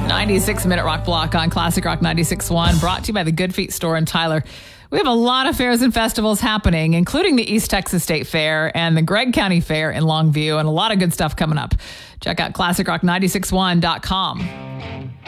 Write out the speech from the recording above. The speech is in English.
96-minute rock block on Classic Rock 96.1, brought to you by the Good Feet store in Tyler. We have a lot of fairs and festivals happening, including the East Texas State Fair and the Gregg County Fair in Longview, and a lot of good stuff coming up. Check out classicrock961.com.